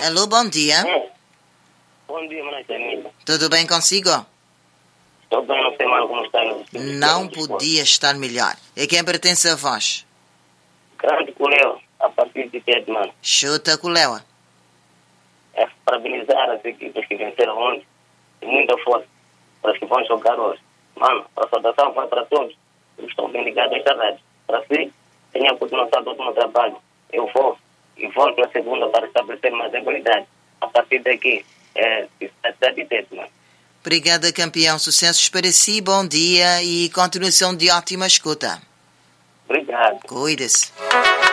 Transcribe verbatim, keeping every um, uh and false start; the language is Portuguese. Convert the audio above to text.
Alô, bom dia. É. Bom dia, minha amiga. Tudo bem consigo? Estou bem, não sei mais como está. Não podia estar melhor. E quem pertence a vós? Grande Coleu, a partir de Tete, mano. Chuta, Coleua. É parabenizar as equipes que venceram ontem. E muita força para as que vão jogar hoje. Mano, a saudação vai para todos que estão bem ligados a esta rádio. Para si, tenha a continuação do último trabalho. Eu vou e volto na segunda para estabelecer mais qualidade. A partir daqui, é a cidade de Tete, mano. Obrigada, campeão. Sucessos para si, bom dia e continuação de ótima escuta. Obrigado. Cuide-se.